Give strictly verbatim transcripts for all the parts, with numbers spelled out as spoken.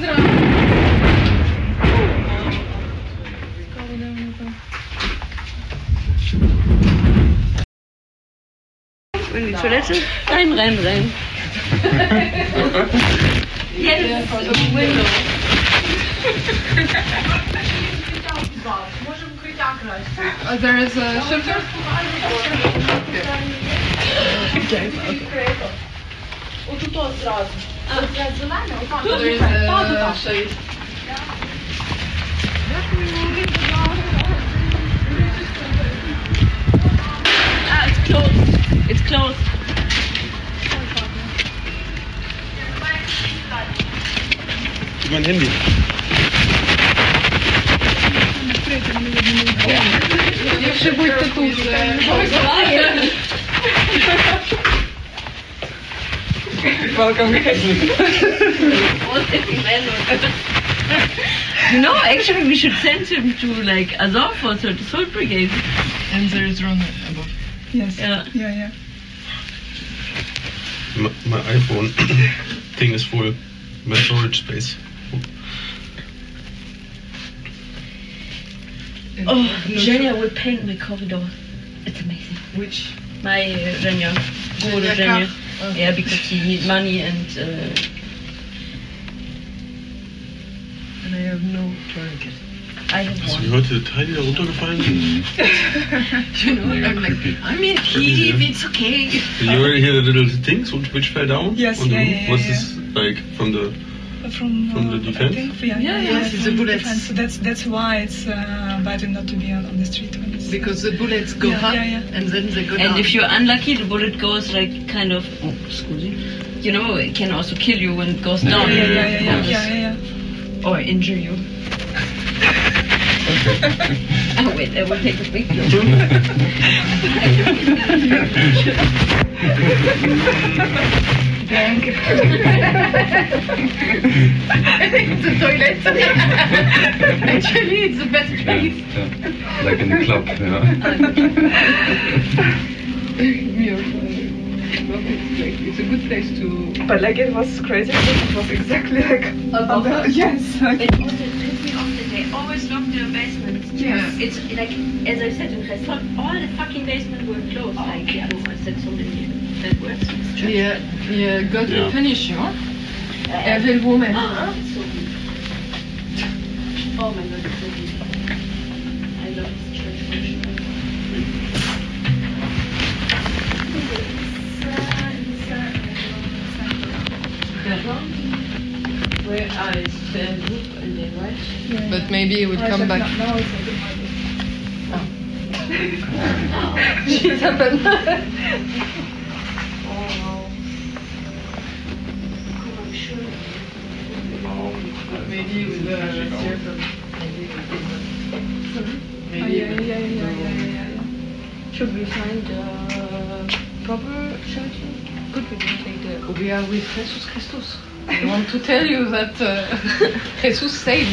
In die Toilette? Rein, rein, rein. Yes, window. Uh, there is a shelter? Okay. There is a shade. Ah, it's closed. It's closed. Mein Handy. Якщо будете тут. Welcome, guys. No, actually, we should send him to like Azov or to the Salt Brigade. And there is run above. Yes. Yeah. Yeah, yeah. My, my iPhone thing is full. My storage space. Oh, Zhenya will paint my corridor. It's amazing. Which? My uh, Zhenya. Guru Zhenya Zhenya. Kaf? Oh. Yeah, because he needs money and. Uh, And I have no tourniquet. I have Hast du one. gehört, diese Teile, die da runtergefallen sind? You know, I'm like, I'm in Kiev, it's okay. Did you already hear the little things which, which fell down? Yes, on the yeah, roof? yeah, What's yeah, this like from the? From, From the uh, defense? I think, yeah, Yeah, yeah, yes, it's from the the bullets. defense. So that's that's why it's uh, better not to be on, on the street when it's Because the bullets go Yeah, up yeah, yeah. and then they go down. And if you're unlucky, the bullet goes like kind of. Oh, excuse me. You know, it can also kill you when it goes down. yeah, yeah, yeah, yeah, yeah, yeah, yeah. Or injure you. Oh wait, I will take a picture. Thank you. It's a toilet. Actually, it's the best place. Yeah, like in the club, yeah. It's a good place to. But like it was crazy because it was exactly like Above on the- us? yes. Like, It also pissed me off that they always lock their basements. Yeah. It's like, as I said in Restaurant, all the fucking basements were closed. Like, oh, I said so many bad words. Yeah, yeah, God will Yeah. punish you. Huh? Uh, Evil woman. Oh, it's so good. Oh my god, it's so good. I love this church function. Where are is the roof and the right? yeah. But maybe it will come back. Now it's like in my room. Shit happened. Oh wow. Oh, I'm sure. Maybe with the circle. Maybe with Oh, Maybe yeah, yeah, yeah, yeah, yeah, yeah, yeah. Should we find a proper shelter? Could we just take the... we are with Jesus Christus. I want to tell you that uh, Jesus saved.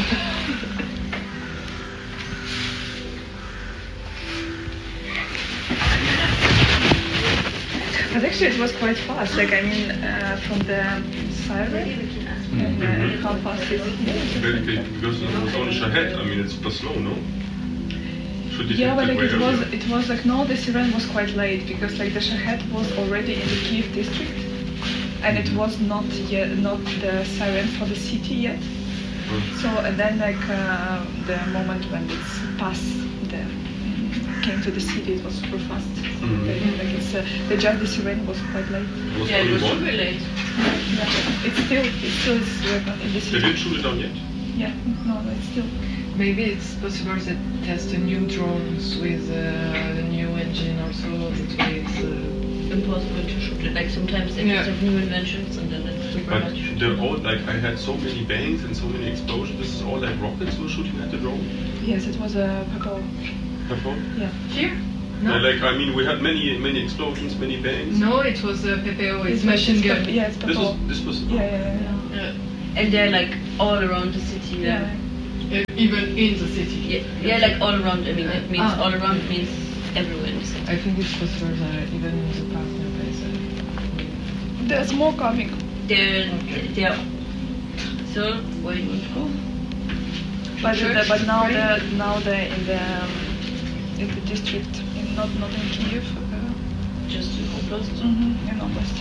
But actually it was quite fast. Like I mean, uh, from the siren and uh, how fast is it? Very big, because it was only Shahed. I mean, it's super slow, no? Should Yeah, but like detect it way was, earlier. it was like no, the siren was quite late because like the Shahed was already in the Kiev district, and it was not yet not the siren for the city yet. So and then like uh, the moment when it's past the came to the city, it was super fast. Mhm. Like, like it's uh, the just the siren was quite late. It was Yeah, it only was one. super late. Yeah, it's still it's still is uh, in the They city. didn't shoot it down yet. Yeah, no, it's still. Maybe it's possible that test a new drones with uh, the new engine also. That way it's. Uh, Impossible to shoot it. Like sometimes they Yeah. just have new inventions and then it's super But hard to shoot. they're all like, I had so many bangs and so many explosions. This is all like rockets were shooting at the drone. Yes, it was a purple. Before? Yeah. Here? Yeah, No. like, I mean, we had many, many explosions, many bangs. No, it was a P P O. It's machine it's gun. purple- Yeah, it's This purple. was, this was. Yeah, yeah, yeah. yeah. Yeah. And they're like all around the city. Yeah. Yeah, Uh, Even in the city. yeah, yeah like all around. I mean, it means Ah. all around means everywhere in the city. I think it's possible that even in the park nearby. So. There's more coming. They're, they're, so So, where you want to go? But Church, the, but now pray? the now the in the um, in the district in not not in Kiev. Uh, Just to Oblast? mm-hmm, in Oblast.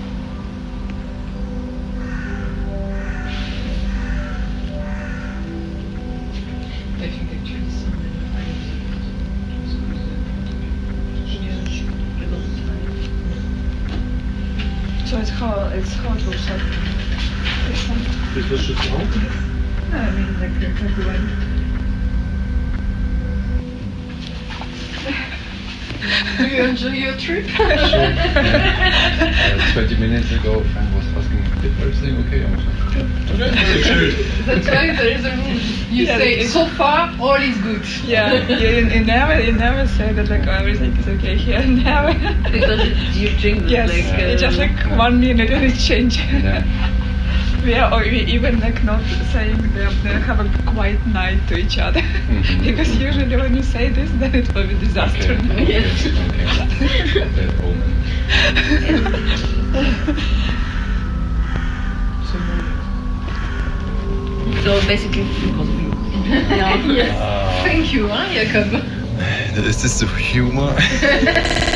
I think actually some So it's how it's how it looks like. Different. Is this just wrong? No, I mean like the everyone. Do you enjoy your trip? Uh, twenty minutes ago, Frank was asking if everything okay. I was like, That's why there is a rule. You Yeah, say, it's- so far, all is good. Yeah, you, you never you never say that like oh, everything is okay here. Never. Because it's, you drink Yes, like... Uh, it's just like one minute and it changes. yeah. We are or we even like not saying that they have a quiet night to each other. Mhm. Because usually when you say this, then it will be disaster. Okay. Okay. Yes. Okay. Bad omen. So basically, because of you. Yeah. Yes. Ah. Thank you, huh, Jacob? Is this the humor?